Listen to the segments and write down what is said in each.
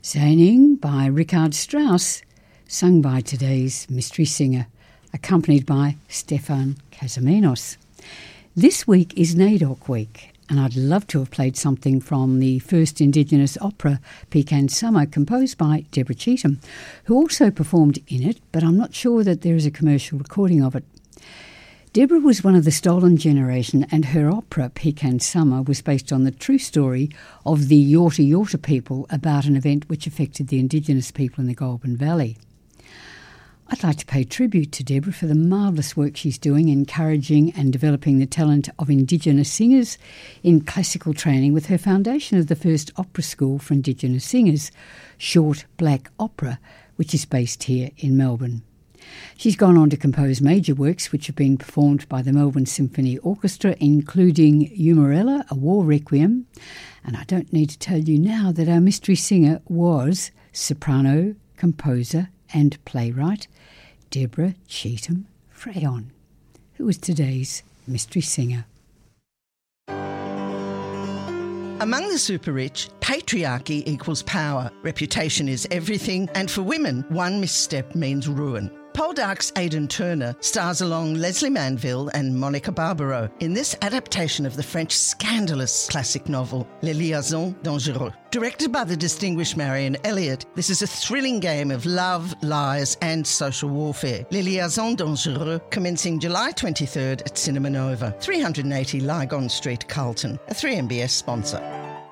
Seinen by Richard Strauss, sung by today's mystery singer, accompanied by Stefan Casamenos. This week is NAIDOC Week, and I'd love to have played something from the first Indigenous opera, Pecan Summer, composed by Deborah Cheetham, who also performed in it, but I'm not sure that there is a commercial recording of it. Deborah was one of the stolen generation, and her opera, Pecan Summer, was based on the true story of the Yorta Yorta people about an event which affected the Indigenous people in the Goulburn Valley. I'd like to pay tribute to Deborah for the marvellous work she's doing, encouraging and developing the talent of Indigenous singers in classical training with her foundation of the first opera school for Indigenous singers, Short Black Opera, which is based here in Melbourne. She's gone on to compose major works which have been performed by the Melbourne Symphony Orchestra, including Umarella, a war requiem. And I don't need to tell you now that our mystery singer was soprano, composer and playwright Deborah Cheetham Freyon, who was today's mystery singer. Among the super rich, patriarchy equals power, reputation is everything, and for women, one misstep means ruin. Poldark's Aidan Turner stars along Leslie Manville and Monica Barbaro in this adaptation of the French scandalous classic novel, Les Liaisons Dangereuses. Directed by the distinguished Marion Elliott, this is a thrilling game of love, lies and social warfare. Les Liaisons Dangereuses, commencing July 23rd at Cinema Nova, 380 Lygon Street, Carlton, a 3MBS sponsor.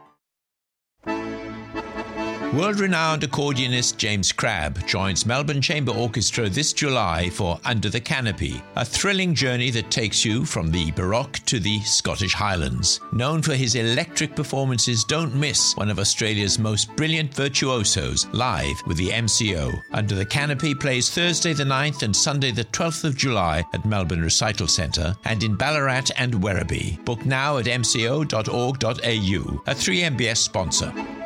World-renowned accordionist James Crabb joins Melbourne Chamber Orchestra this July for Under the Canopy, a thrilling journey that takes you from the Baroque to the Scottish Highlands. Known for his electric performances, don't miss one of Australia's most brilliant virtuosos live with the MCO. Under the Canopy plays Thursday the 9th and Sunday the 12th of July at Melbourne Recital Centre and in Ballarat and Werribee. Book now at mco.org.au, a 3MBS sponsor.